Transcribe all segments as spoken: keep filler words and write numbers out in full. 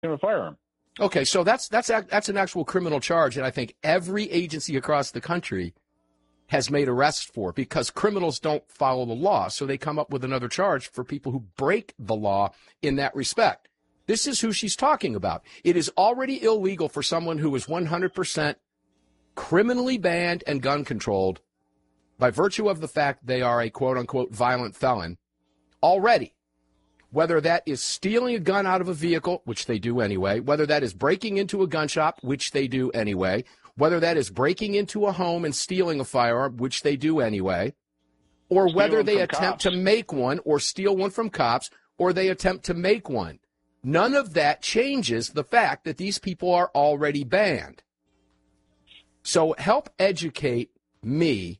a firearm. Okay, so that's that's that's an actual criminal charge, and I think every agency across the country has made arrests for, because criminals don't follow the law, so they come up with another charge for people who break the law in that respect. This is who she's talking about. It is already illegal for someone who is one hundred percent criminally banned and gun controlled by virtue of the fact they are a quote-unquote violent felon already. Whether that is stealing a gun out of a vehicle, which they do anyway, whether that is breaking into a gun shop, which they do anyway, whether that is breaking into a home and stealing a firearm, which they do anyway, or Steal whether they from attempt cops. to make one or steal one from cops, or they attempt to make one. None of that changes the fact that these people are already banned. So help educate me.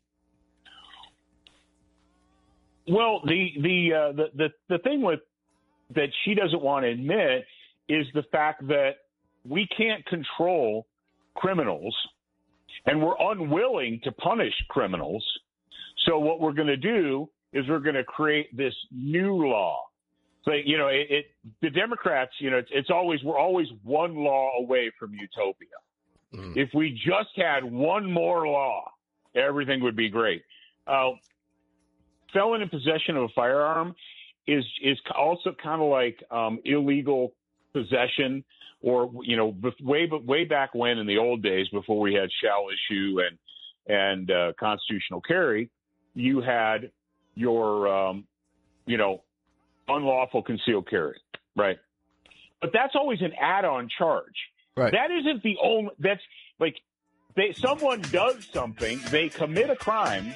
Well, the the uh, the, the the thing with that she doesn't want to admit is the fact that we can't control criminals, and we're unwilling to punish criminals. So what we're going to do is we're going to create this new law. So, you know, it, it the Democrats, you know, it's, it's always we're always one law away from utopia. Mm. If we just had one more law, everything would be great. Uh, felon in possession of a firearm is is also kind of like um, illegal possession, or, you know, way way back when in the old days before we had shall issue and and uh, constitutional carry, you had your um, you know unlawful concealed carry, right? But that's always an add-on charge. Right. That isn't the only. That's like they someone does something, they commit a crime.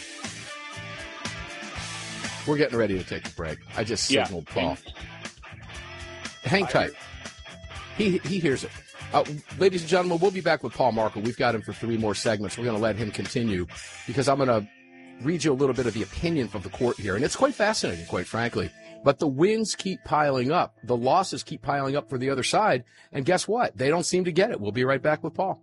We're getting ready to take a break. I just signaled yeah. Paul. Hang tight. He he hears it. Uh, ladies and gentlemen, we'll be back with Paul Markel. We've got him for three more segments. We're going to let him continue because I'm going to read you a little bit of the opinion from the court here. And it's quite fascinating, quite frankly. But the wins keep piling up. The losses keep piling up for the other side. And guess what? They don't seem to get it. We'll be right back with Paul.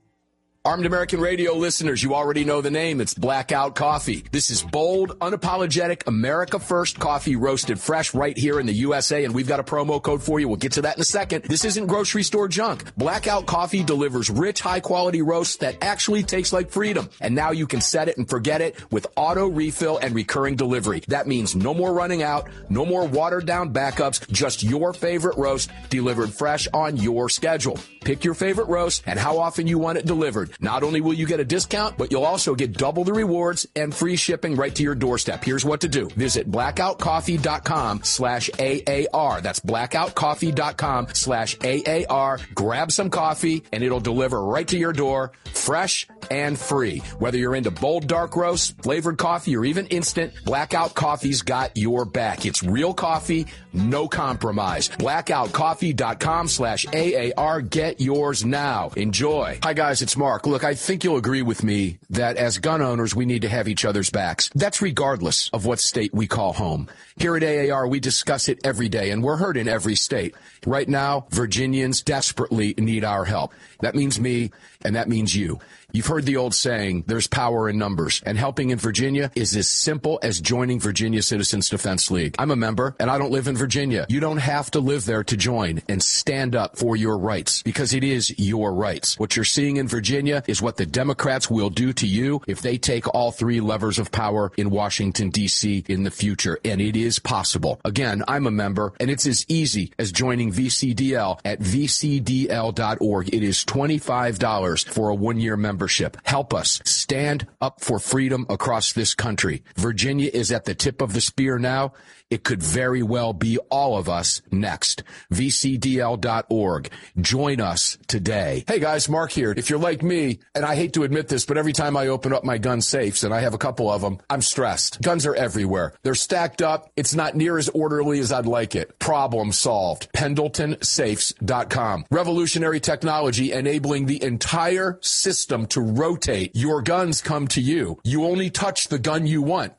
Armed American Radio listeners, you already know the name. It's Blackout Coffee. This is bold, unapologetic, America First coffee roasted fresh right here in the U S A, and we've got a promo code for you. We'll get to that in a second. This isn't grocery store junk. Blackout Coffee delivers rich, high-quality roasts that actually taste like freedom. And now you can set it and forget it with auto refill and recurring delivery. That means no more running out, no more watered-down backups, just your favorite roast delivered fresh on your schedule. Pick your favorite roast and how often you want it delivered. Not only will you get a discount, but you'll also get double the rewards and free shipping right to your doorstep. Here's what to do. Visit blackoutcoffee.com slash AAR. That's blackoutcoffee.com slash AAR. Grab some coffee, and it'll deliver right to your door, fresh and free. Whether you're into bold dark roasts, flavored coffee, or even instant, Blackout Coffee's got your back. It's real coffee, no compromise. blackoutcoffee.com slash AAR. Get yours now. Enjoy. Hi, guys. It's Mark. Look, I think you'll agree with me that as gun owners, we need to have each other's backs. That's regardless of what state we call home. Here at A A R, we discuss it every day, and we're heard in every state. Right now, Virginians desperately need our help. That means me, and that means you. You've heard the old saying, there's power in numbers, and helping in Virginia is as simple as joining Virginia Citizens Defense League. I'm a member, and I don't live in Virginia. You don't have to live there to join and stand up for your rights, because it is your rights. What you're seeing in Virginia is what the Democrats will do to you if they take all three levers of power in Washington, D C in the future, and it is possible. Again, I'm a member, and it's as easy as joining V C D L at v c d l dot org. It is twenty-five dollars for a one-year membership. Help us stand up for freedom across this country. Virginia is at the tip of the spear now. It could very well be all of us next. v c d l dot org. Join us today. Hey guys, Mark here. If you're like me, and I hate to admit this, but every time I open up my gun safes, and I have a couple of them, I'm stressed. Guns are everywhere. They're stacked up. It's not near as orderly as I'd like it. Problem solved. Pendleton Safes dot com. Revolutionary technology enabling the entire system to rotate. Your guns come to you. You only touch the gun you want.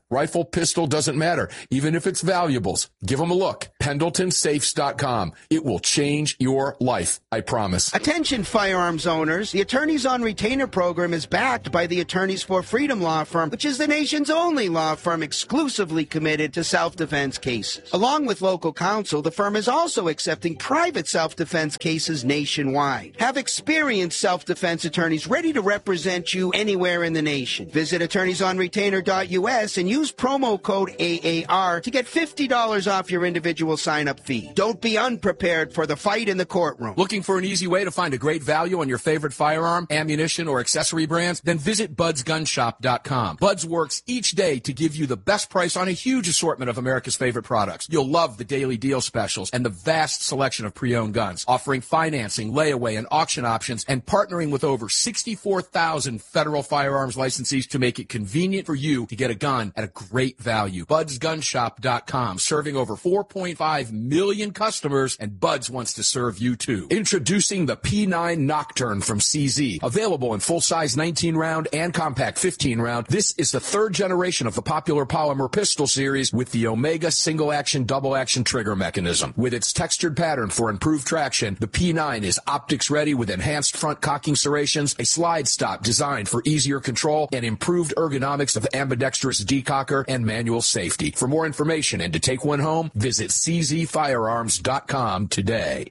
Rifle, pistol, doesn't matter. Even if it's valuables, give them a look. Pendleton Safes dot com. It will change your life, I promise. Attention firearms owners. The Attorneys on Retainer program is backed by the Attorneys for Freedom law firm, which is the nation's only law firm exclusively committed to self-defense cases. Along with local counsel, the firm is also accepting private self-defense cases nationwide. Have experienced self-defense attorneys ready to represent you anywhere in the nation. Visit attorneys on retainer dot U S and use promo code A A R to get fifty dollars off your individual sign-up fee. Don't be unprepared for the fight in the courtroom. Looking for an easy way to find a great value on your favorite firearm, ammunition, or accessory brands? Then visit buds gun shop dot com. Buds works each day to give you the best price on a huge assortment of America's favorite products. You'll love the daily deal specials and the vast selection of pre-owned guns, offering financing, layaway, and auction options, and partnering with over sixty-four thousand federal firearms licensees to make it convenient for you to get a gun at a great value. buds gun shop dot com, serving over four point five million customers, and Buds wants to serve you too. Introducing the P nine Nocturne from C Z. Available in full-size nineteen round and compact fifteen round, this is the third generation of the popular polymer pistol series with the Omega single-action, double-action trigger mechanism. With its textured pattern for improved traction, the P nine is optics-ready with enhanced front cocking serrations, a slide stop designed for easier control, and improved ergonomics of ambidextrous decocker and manual safety. For more information and to take one home, visit c z firearms dot com today.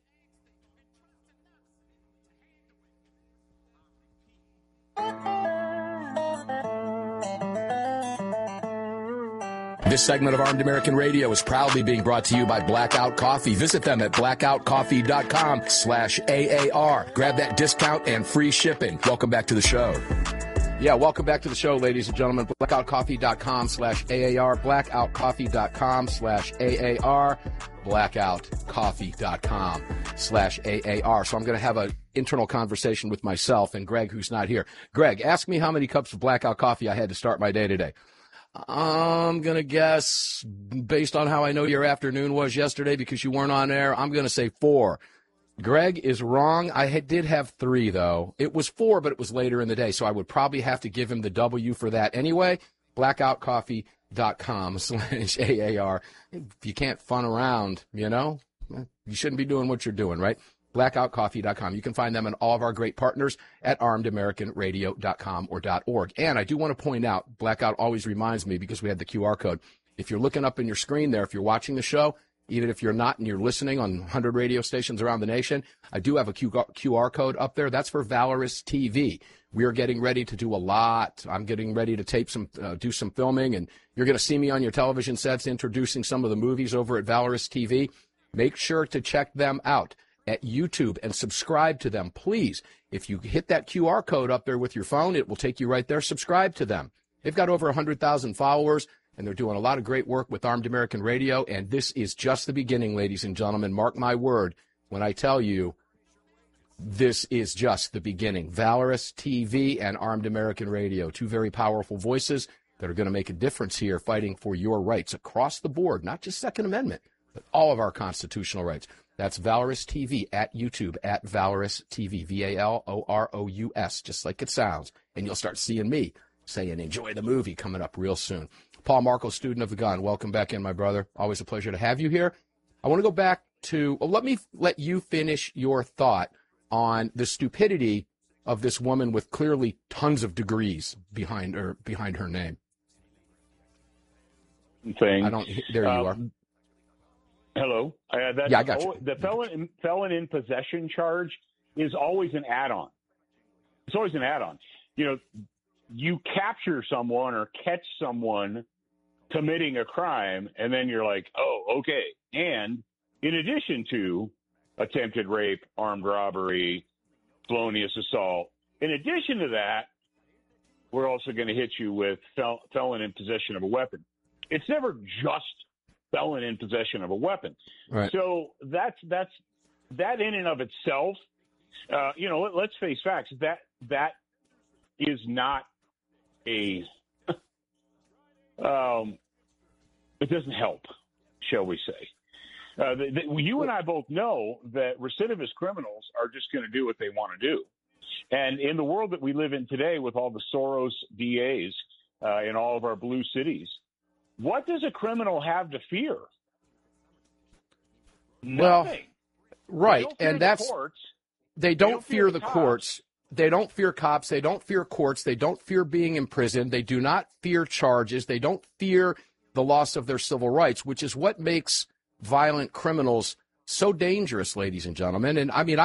This segment of Armed American Radio is proudly being brought to you by Blackout Coffee. Visit them at blackout coffee dot com slash A A R. Grab that discount and free shipping. Welcome back to the show. Yeah, welcome back to the show, ladies and gentlemen. blackout coffee dot com slash A A R. blackout coffee dot com slash A A R. blackout coffee dot com slash A A R. So I'm going to have an internal conversation with myself and Greg, who's not here. Greg, ask me how many cups of Blackout coffee I had to start my day today. I'm going to guess, based on how I know your afternoon was yesterday because you weren't on air, I'm going to say four. Greg is wrong. I had, did have three, though. It was four, but it was later in the day, so I would probably have to give him the W for that anyway. blackout coffee dot com slash A A R. If you can't fun around, you know, you shouldn't be doing what you're doing, right? blackout coffee dot com. You can find them and all of our great partners at armed american radio dot com or .org. And I do want to point out, Blackout always reminds me, because we had the Q R code, if you're looking up in your screen there, if you're watching the show, even if you're not and you're listening on one hundred radio stations around the nation, I do have a Q R code up there. That's for Valorous T V. We are getting ready to do a lot. I'm getting ready to tape some, uh, do some filming, and you're going to see me on your television sets introducing some of the movies over at Valorous T V. Make sure to check them out at YouTube and subscribe to them, please. If you hit that Q R code up there with your phone, it will take you right there. Subscribe to them. They've got over one hundred thousand followers, and they're doing a lot of great work with Armed American Radio, and this is just the beginning, ladies and gentlemen. Mark my word when I tell you this is just the beginning. Valorous T V and Armed American Radio, two very powerful voices that are going to make a difference here fighting for your rights across the board, not just Second Amendment, but all of our constitutional rights. That's Valorous T V at YouTube, at Valorous T V, V A L O R O U S, just like it sounds. And you'll start seeing me saying, enjoy the movie, coming up real soon. Paul Marco, student of the gun, welcome back in, my brother. Always a pleasure to have you here. I want to go back to, well, let me let you finish your thought on the stupidity of this woman with clearly tons of degrees behind her, behind her name. Thing. I don't, there you um, are. Hello. Uh, that's yeah, I got you. The felon, felon in possession charge is always an add-on. It's always an add-on. You know, you capture someone or catch someone committing a crime, and then you're like, oh, okay. And in addition to attempted rape, armed robbery, felonious assault, in addition to that, we're also going to hit you with fel- felon in possession of a weapon. It's never just felon in possession of a weapon. Right. So that's that's that in and of itself, uh, you know, let, let's face facts. That that is not a um, it doesn't help, shall we say? Uh, the, the, you and I both know that recidivist criminals are just going to do what they want to do, and in the world that we live in today, with all the Soros D As uh, in all of our blue cities. what does a criminal have to fear? Well, Nothing. right, They don't and fear that's the courts. they don't, don't fear, fear the the cops. courts. They don't fear cops. They don't fear courts. They don't fear being imprisoned. They do not fear charges. They don't fear the loss of their civil rights, which is what makes violent criminals so dangerous, ladies and gentlemen. And I mean,